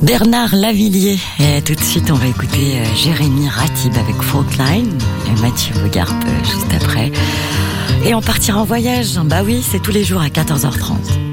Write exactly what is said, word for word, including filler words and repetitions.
Bernard Lavilliers. Et tout de suite, on va écouter euh, Jérémy Ratib avec Faultline et Mathieu Bogart euh, juste après. Et on partira en voyage. Bah oui, c'est tous les jours à quatorze heures trente.